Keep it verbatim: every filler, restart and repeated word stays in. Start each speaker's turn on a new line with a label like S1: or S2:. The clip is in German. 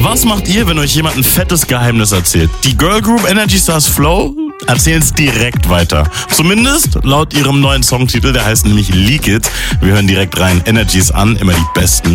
S1: Was macht ihr, wenn euch jemand ein fettes Geheimnis erzählt? Die Girl Group Energy Stars Flow erzählen es direkt weiter. Zumindest laut ihrem neuen Songtitel, der heißt nämlich Leak It. Wir hören direkt rein. Energies an, immer die besten.